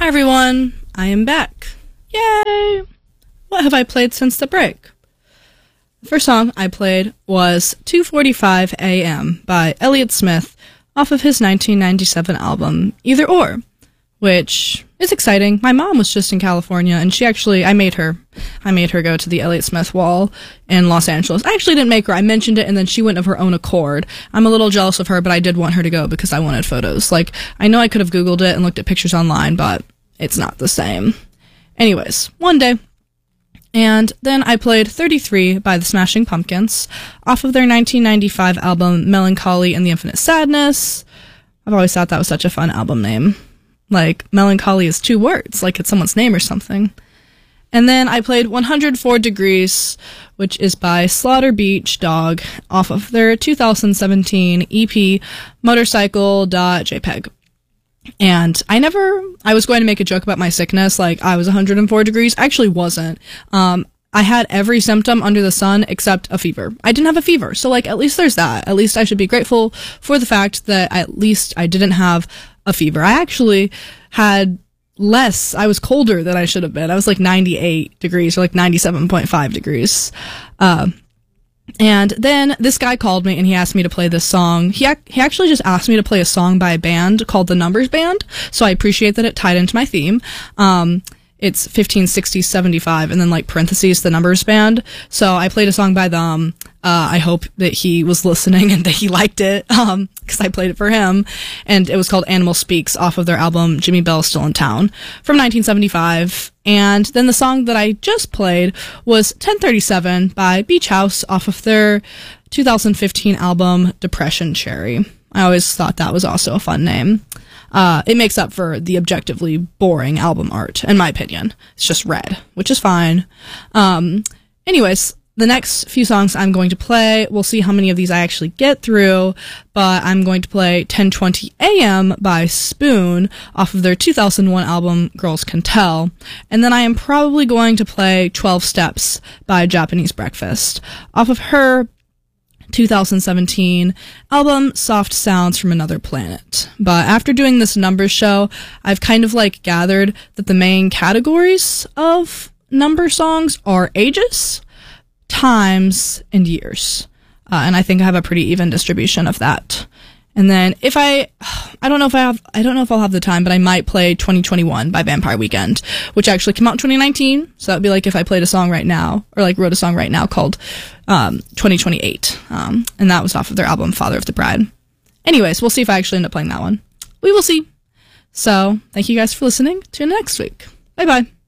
Hi everyone, I am back. Yay! What have I played since the break? The first song I played was 2:45 a.m. by Elliott Smith off of his 1997 album Either Or, which is exciting. My mom was just in California and I made her go to the Elliott Smith wall in Los Angeles. I actually didn't make her. I mentioned it and then she went of her own accord. I'm a little jealous of her, but I did want her to go because I wanted photos. I know I could have Googled it and looked at pictures online, but it's not the same. Anyways, one day. And then I played 33 by the Smashing Pumpkins off of their 1995 album Melancholy and the Infinite Sadness. I've always thought that was such a fun album name. Melancholy is 2 words, like it's someone's name or something. And then I played 104 Degrees, which is by Slaughter Beach Dog off of their 2017 EP Motorcycle.jpg. And I was going to make a joke about my sickness, I was 104 degrees. I actually wasn't. I had every symptom under the sun except a fever. I didn't have a fever, so at least there's that. At least I should be grateful for the fact that at least I didn't have a fever. I actually had I was colder than I should have been. I was 98 degrees or 97.5 degrees. And then this guy called me and he asked me to play this song. He actually just asked me to play a song by a band called The Numbers Band, so I appreciate that it tied into my theme. It's 15, 60, 75, and then parentheses, The Numbers Band. So I played a song by them. I hope that he was listening and that he liked it, because I played it for him. And it was called Animal Speaks off of their album Jimmy Bell's Still in Town from 1975. And then the song that I just played was 1037 by Beach House off of their 2015 album Depression Cherry. I always thought that was also a fun name. It makes up for the objectively boring album art, in my opinion. It's just red, which is fine. Anyways, the next few songs I'm going to play, we'll see how many of these I actually get through, but I'm going to play 1020 AM by Spoon off of their 2001 album Girls Can Tell, and then I am probably going to play 12 Steps by Japanese Breakfast off of her 2017 album Soft Sounds from Another Planet. But after doing this numbers show, I've kind of gathered that the main categories of number songs are ages, times, and years. And I think I have a pretty even distribution of that. And then I don't know if I'll have the time, but I might play 2021 by Vampire Weekend, which actually came out in 2019. So that would be if I played a song right now, or wrote a song right now called 2028. And that was off of their album Father of the Bride. Anyways, we'll see if I actually end up playing that one. We will see. So thank you guys for listening. Tune in next week. Bye bye.